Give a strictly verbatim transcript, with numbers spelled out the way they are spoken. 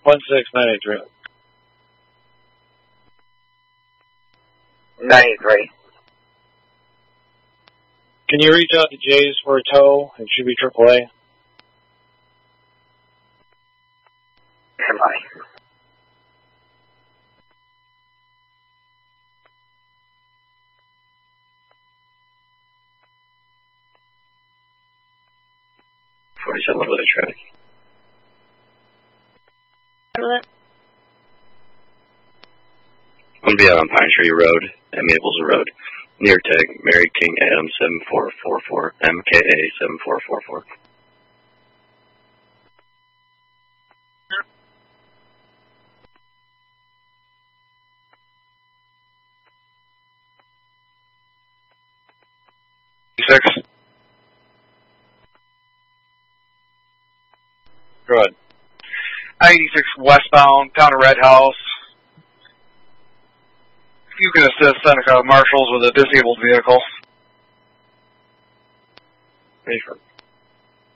one six nine eight three. ninety-three. Can you reach out to Jay's for a tow? It should be triple A. Am I? forty-seven with a traffic. I'm going to be out on Pine Tree Road at Maples Road, near tag Mary King Adams seven four four four, M K A seven four four four. Six. Go ahead. eighty-six westbound, down to Red House. If you can assist Seneca Marshals with a disabled vehicle. Ready for